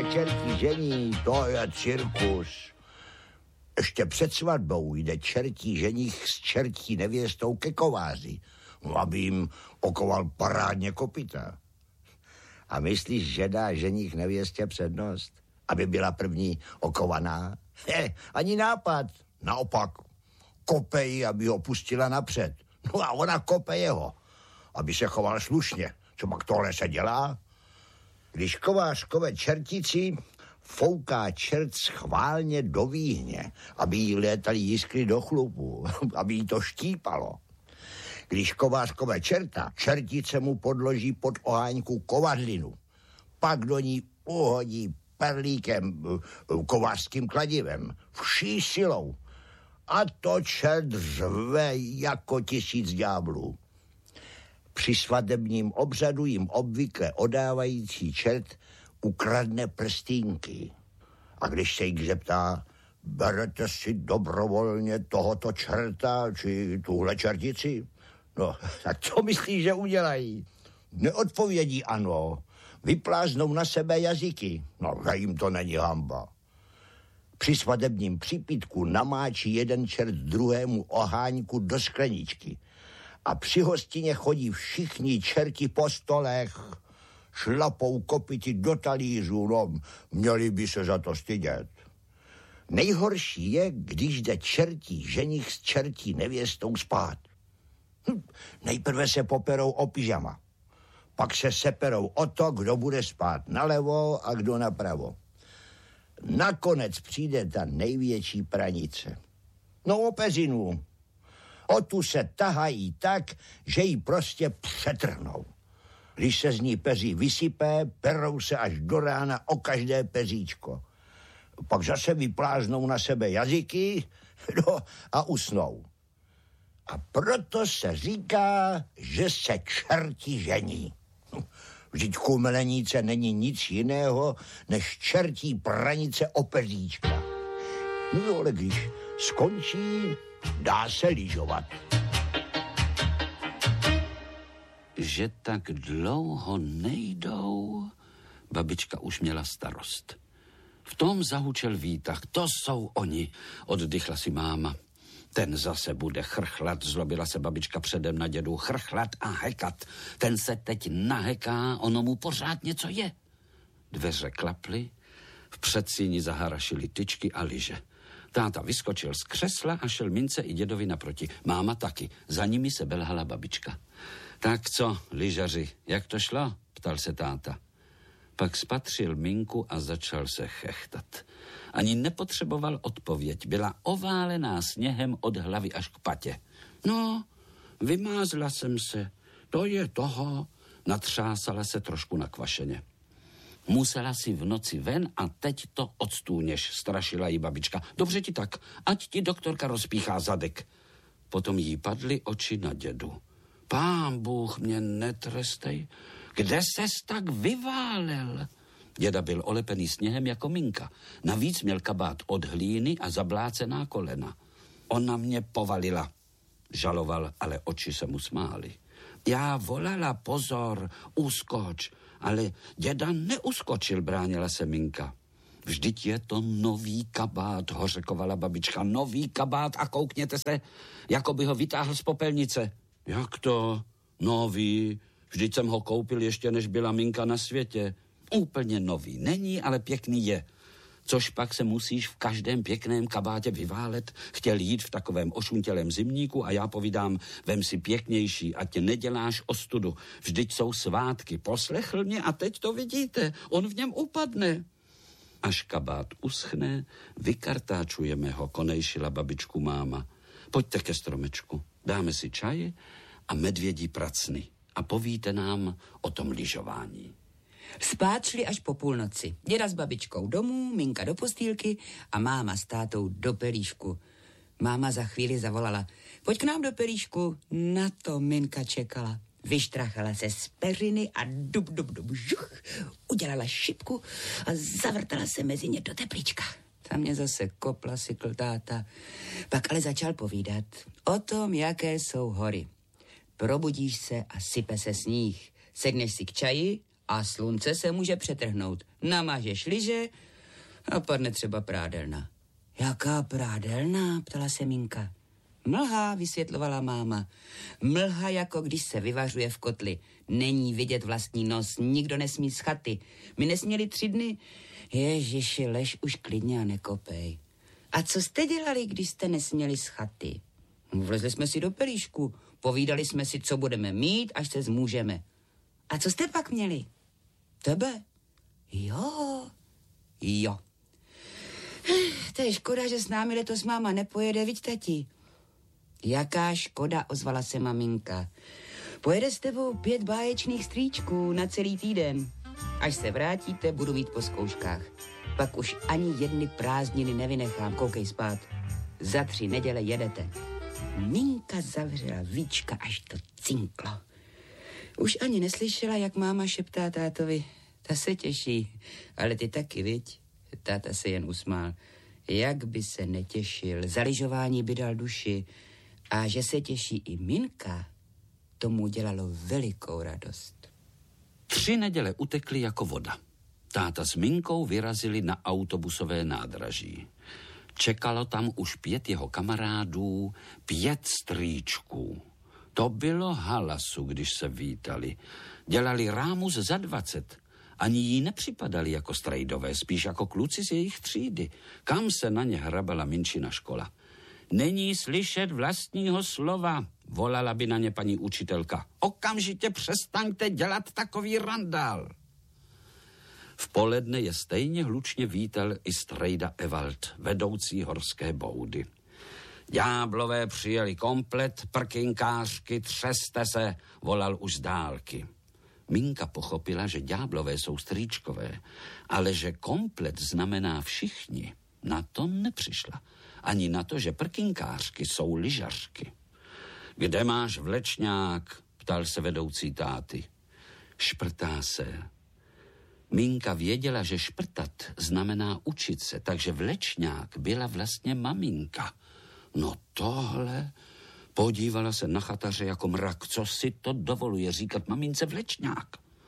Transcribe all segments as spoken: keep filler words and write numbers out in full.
čerti žení, to je cirkus. Ještě před svatbou jde čertí ženich s čertí nevěstou ke kováři, aby jim okoval parádně kopyta. A myslíš, že dá ženich nevěstě přednost, aby byla první okovaná? He, ani nápad. Naopak, kope ji, aby ho pustila napřed. No a ona kope jeho, aby se choval slušně. Co pak tohle se dělá? Když kovář kove čertici, fouká čert schválně do výhně, aby jí létaly jiskry do chlupu, aby jí to štípalo. Když kovář kove čerta, čertice mu podloží pod oháňku kovadlinu. Pak do ní uhodí perlíkem, kovářským kladivem, vší silou. A to čert řve jako tisíc ďáblů. Při svatebním obřadu jim obvykle odávající čert ukradne prstínky. A když se jich zeptá, berete si dobrovolně tohoto čerta, či tuhle čertici? No, tak co myslíš, že udělají? Neodpovědí ano, vypláznou na sebe jazyky. No, že jim to není hamba. Při svatebním přípitku namáčí jeden čert druhému oháňku do skleničky. A při hostině chodí všichni čerti po stolech, šlapou kopyti do talířů, no, měli by se za to stydět. Nejhorší je, když jde čertí ženich s čertí nevěstou spát. Hm, nejprve se poperou o pyžama, pak se seperou o to, kdo bude spát nalevo a kdo napravo. Nakonec přijde ta největší pranice. No o peřinu. O tu se tahají tak, že ji prostě přetrhnou. Když se z ní peří vysypé, perou se až do rána o každé peříčko. Pak zase vypláznou na sebe jazyky, no, a usnou. A proto se říká, že se čerti žení. Vždyť chumelenice není nic jiného, než čertí pranice o peříčka. No ale když skončí, dá se lyžovat. Že tak dlouho nejdou, babička už měla starost. V tom zahučel výtah, to jsou oni, oddychla si máma. Ten zase bude chrchlat, zlobila se babička předem na dědu, chrchlat a hekat. Ten se teď naheká, ono mu pořád něco je. Dveře klaply, v předsíni zaharašily tyčky a lyže. Táta vyskočil z křesla a šel mince i dědovi naproti. Máma taky, za nimi se belhala babička. Tak co, lyžaři, jak to šlo? Ptal se táta. Pak spatřil minku a začal se chechtat. Ani nepotřeboval odpověď, byla oválená sněhem od hlavy až k patě. No, vymázla jsem se, to je toho, natřásala se trošku nakvašeně. Musela si v noci ven a teď to odstůněš, strašila jí babička. Dobře ti tak, ať ti doktorka rozpíchá zadek. Potom jí padly oči na dědu. Pán Bůh mě netrestej, kde ses tak vyválel? Děda byl olepený sněhem jako minka. Navíc měl kabát od hlíny a zablácená kolena. Ona mě povalila, žaloval, ale oči se mu smály. Já volala, pozor, uskoč, ale děda neuskočil, bránila se minka. Vždyť je to nový kabát, hořekovala babička, nový kabát a koukněte se, jako by ho vytáhl z popelnice. Jak to? Nový? Vždyť jsem ho koupil ještě, než byla minka na světě. Úplně nový není, ale pěkný je. Což pak se musíš v každém pěkném kabátě vyválet. Chtěl jít v takovém ošuntělém zimníku a já povídám, vem si pěknější, ať neděláš ostudu. Vždyť jsou svátky. Poslechl mě a teď to vidíte. On v něm upadne. Až kabát uschne, vykartáčujeme ho, konejšila babičku máma. Pojďte ke stromečku, dáme si čaj a medvědí pracny a povíte nám o tom lyžování. Spát šli až po půlnoci. Děda s babičkou domů, minka do postýlky a máma s tátou do pelíšku. Máma za chvíli zavolala, pojď k nám do pelíšku. Na to minka čekala. Vyštrachala se z peřiny a dub, dub, dub, žuch, udělala šipku a zavrtala se mezi ně do teplíčka. Tam mě zase kopla sykl táta. Pak ale začal povídat o tom, jaké jsou hory. Probudíš se a sype se sníh. Sedneš si k čaji A slunce se může přetrhnout. Namažeš liže a padne třeba prádelna. Jaká prádelna? Ptala se Minka. Mlha, vysvětlovala máma. Mlha, jako když se vyvařuje v kotli. Není vidět vlastní nos, nikdo nesmí z chaty. My nesměli tři dny. Ježiši, lež už klidně a nekopej. A co jste dělali, když jste nesměli z chaty? Vlezli jsme si do pelíšku, povídali jsme si, co budeme mít, až se zmůžeme. A co jste pak měli? Tebe? Jo, jo. To je škoda, že s námi letos máma nepojede, viď, tati? Jaká škoda, ozvala se maminka. Pojede s tebou pět báječných strýčků na celý týden. Až se vrátíte, budu mít po zkouškách. Pak už ani jedny prázdniny nevynechám, koukej spát. Za tři neděle jedete. Minka zavřela víčka, až to cinklo. Už ani neslyšela, jak máma šeptá tátovi. Ta se těší, ale ty taky, viď? Táta se jen usmál. Jak by se netěšil, za lyžování by dal duši. A že se těší i Minka, tomu dělalo velikou radost. Tři neděle utekly jako voda. Táta s Minkou vyrazili na autobusové nádraží. Čekalo tam už pět jeho kamarádů, pět strýčků. To bylo halasu, když se vítali. Dělali rámus za dvacet. Ani jí nepřipadali jako strejdové, spíš jako kluci z jejich třídy. Kam se na ně hrabala Minčina škola. Není slyšet vlastního slova, volala by na ně paní učitelka. Okamžitě přestaňte dělat takový randál. V poledne je stejně hlučně vítal i strejda Ewald, vedoucí horské boudy. Ďáblové přijeli komplet, prkinkářky, třeste se, volal už z dálky. Minka pochopila, že ďáblové jsou strýčkové, ale že komplet znamená všichni. Na to nepřišla. Ani na to, že prkinkářky jsou lyžařky. Kde máš vlečňák? Ptal se vedoucí táty. Šprtá se. Minka věděla, že šprtat znamená učit se, takže vlečňák byla vlastně maminka. No tohle... Podívala se na chataře jako mrak. Co si to dovoluje říkat mamince vlečňák?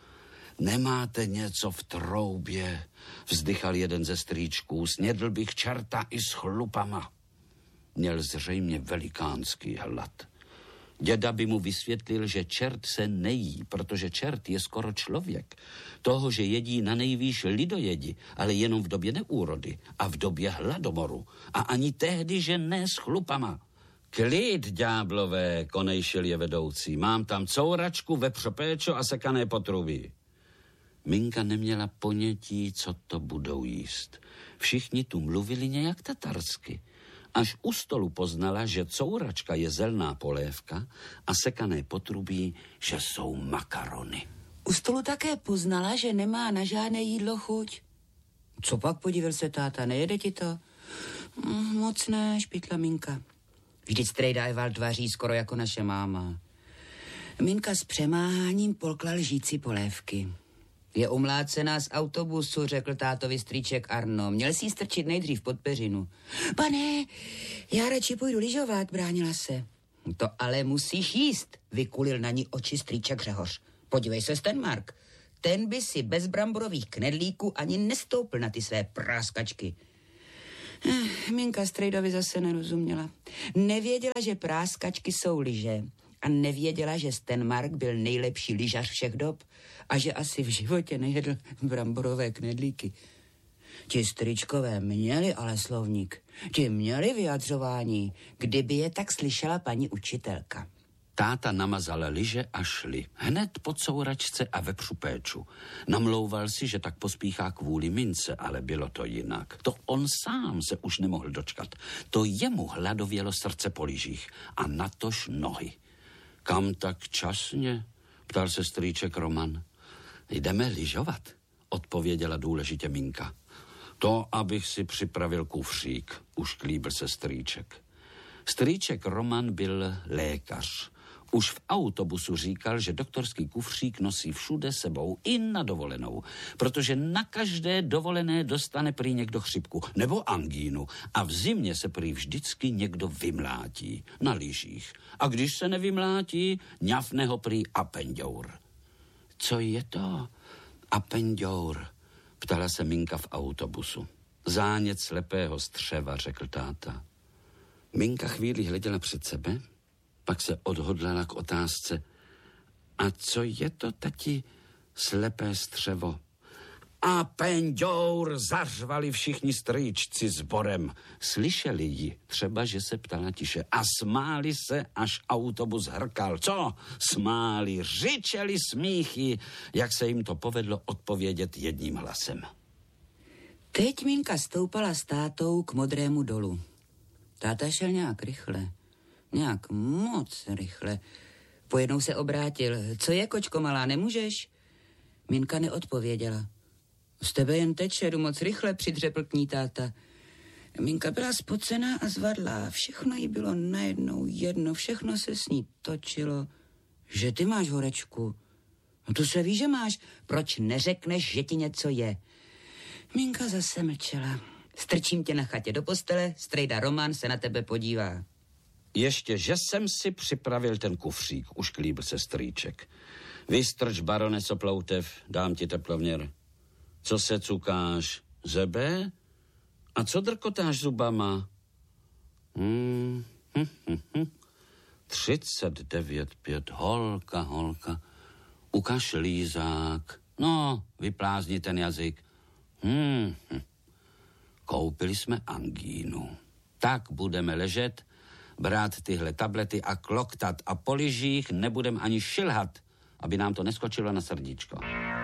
Nemáte něco v troubě? Vzdychal jeden ze strýčků. Snědl bych čerta i s chlupama. Měl zřejmě velikánský hlad. Děda by mu vysvětlil, že čert se nejí, protože čert je skoro člověk. Toho, že jedí na nejvýš lidojedi, ale jenom v době neúrody a v době hladomoru. A ani tehdy, že ne s chlupama. Klid, ďáblové, konejšil je vedoucí. Mám tam couračku, vepřopéčo a sekané potrubí. Minka neměla ponětí, co to budou jíst. Všichni tu mluvili nějak tatarsky. Až u stolu poznala, že couračka je zelná polévka a sekané potrubí, že jsou makarony. U stolu také poznala, že nemá na žádné jídlo chuť. Co pak, podíval se táta, nejede ti to? Mm, moc ne, špitla Minka. Vždyť strejda Ewald vaří skoro jako naše máma. Minka s přemáháním polkla lžíci polévky. Je umlácená z autobusu, řekl tátovi strýček Arno. Měl si ji strčit nejdřív pod peřinu. Pane, já radši půjdu lyžovat, bránila se. To ale musíš jíst, vykulil na ní oči strýček Řehoř. Podívej se, Stenmark, ten by si bez bramborových knedlíků ani nestoupil na ty své práskačky. Eh, Minka strejdovi zase nerozuměla. Nevěděla, že práskačky jsou lyže a nevěděla, že Stenmark byl nejlepší lyžař všech dob a že asi v životě nejedl bramborové knedlíky. Ti strýčkové měli ale slovník, ti měli vyjadřování, kdyby je tak slyšela paní učitelka. Táta namazal lyže a šli. Hned po couračce a vepřu péču. Namlouval si, že tak pospíchá kvůli Mince, ale bylo to jinak. To on sám se už nemohl dočkat. To jemu hladovělo srdce po lyžích a natož nohy. Kam tak časně? Ptal se strýček Roman. Jdeme lyžovat, odpověděla důležitě Minka. To, abych si připravil kufřík, už klíbil se strýček. Strýček Roman byl lékař. Už v autobusu říkal, že doktorský kufřík nosí všude sebou i na dovolenou, protože na každé dovolené dostane prý někdo chřipku nebo angínu a v zimě se prý vždycky někdo vymlátí na lyžích. A když se nevymlátí, ňafne ho prý apenďour. Co je to? A penďour, ptala se Minka v autobusu. Zánět slepého střeva, řekl táta. Minka chvíli hleděla před sebe, pak se odhodlala k otázce. A co je to, tati, slepé střevo? A penďour, zařvali všichni strýčci sborem. Slyšeli ji, třeba, že se ptala tiše. A smáli se, až autobus hrkal. Co? Smáli, řičeli smíchy, jak se jim to povedlo odpovědět jedním hlasem. Teď Minka stoupala s tátou k Modrému dolu. Táta šel nějak rychle, nějak moc rychle. Pojednou se obrátil. Co je, kočko malá, nemůžeš? Minka neodpověděla. Z tebe jen teče, jdu moc rychle, přidřepl k ní táta. Minka byla spocená a zvadlá. Všechno jí bylo najednou jedno, všechno se s ní točilo. Že ty máš horečku? No to se ví, že máš. Proč neřekneš, že ti něco je? Minka zase mlčela. Strčím tě na chatě do postele, strejda Roman se na tebe podívá. Ještě, že jsem si připravil ten kufřík, už klíbl se strýček. Vystrč, baroneco Ploutev, dám ti teplovněr. Co se cukáš? Zebe? A co drkotáš zubama? Hmm, hm, hm, hm. třicet devět pět, holka, holka. Ukaž lízák. No, vyplázni ten jazyk. Hmm, hm. Koupili jsme angínu. Tak budeme ležet, brát tyhle tablety a kloktat a po lyžích nebudem ani šilhat, aby nám to neskočilo na srdíčko.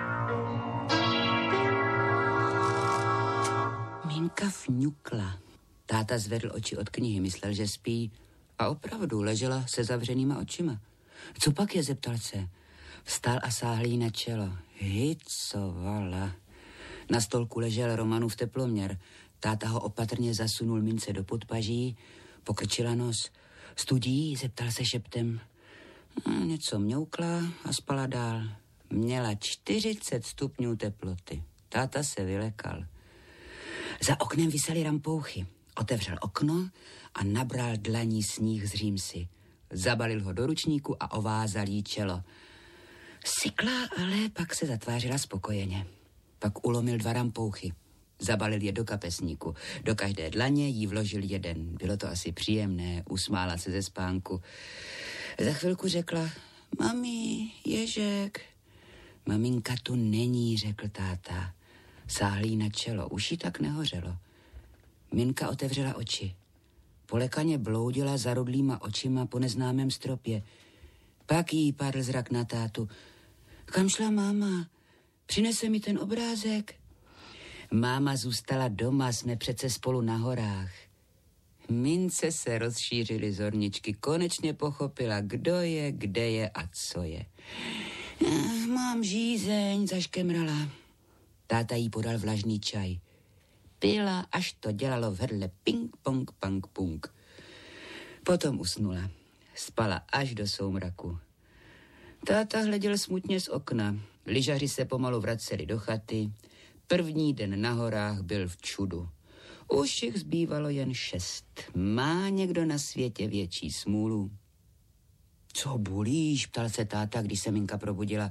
Minka fňukla. Táta zvedl oči od knihy, myslel, že spí a opravdu ležela se zavřenýma očima. Co pak je, zeptal se. Vstal a sáhl jí na čelo. Hycovala. Na stolku ležel Romanův teploměr. Táta ho opatrně zasunul Mince do podpaží, pokrčila nos. Studí, zeptal se šeptem. Něco mňoukla a spala dál. Měla čtyřicet stupňů teploty. Táta se vylekal. Za oknem visely rampouchy. Otevřel okno a nabral dlaní sníh z římsy. Zabalil ho do ručníku a ovázal jí čelo. Sykla, ale pak se zatvářila spokojeně. Pak ulomil dva rampouchy. Zabalil je do kapesníku. Do každé dlaně jí vložil jeden. Bylo to asi příjemné, usmála se ze spánku. Za chvilku řekla, mami, Ježek. Maminka tu není, řekl táta. Sáhl jí na čelo, už jí tak nehořelo. Minka otevřela oči. Polekaně bloudila zarudlýma očima po neznámém stropě. Pak jí padl zrak na tátu. Kam šla máma? Přinese mi ten obrázek? Máma zůstala doma, jsme přece spolu na horách. Mince se rozšířily zorničky, konečně pochopila, kdo je, kde je a co je. Mám žízeň, zaškemrala. Táta jí podal vlažný čaj. Pila, až to dělalo v hrdle ping, pong, pang, pung. Potom usnula. Spala až do soumraku. Táta hleděl smutně z okna. Lyžaři se pomalu vraceli do chaty. První den na horách byl v čudu. Už jich zbývalo jen šest. Má někdo na světě větší smůlu? Co bulíš, ptal se táta, když se Minka probudila.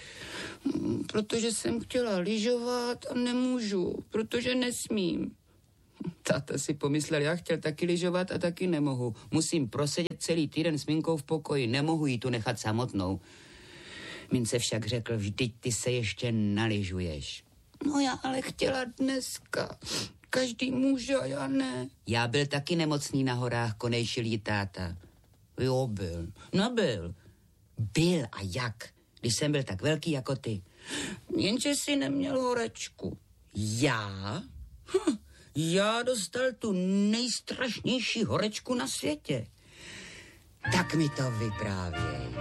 Protože jsem chtěla lyžovat a nemůžu, protože nesmím. Táta si pomyslel, já chtěl taky lyžovat a taky nemohu. Musím prosedět celý týden s Minkou v pokoji, nemohu jí tu nechat samotnou. Mince však řekl, vždyť ty se ještě nalyžuješ. No já ale chtěla dneska. Každý může a já ne. Já byl taky nemocný na horách, konejšil jí táta. Jo, byl. No byl. Byl a jak? Když jsem byl tak velký jako ty. Jenže si neměl horečku. Já? Hm, já dostal tu nejstrašnější horečku na světě. Tak mi to vyprávěj.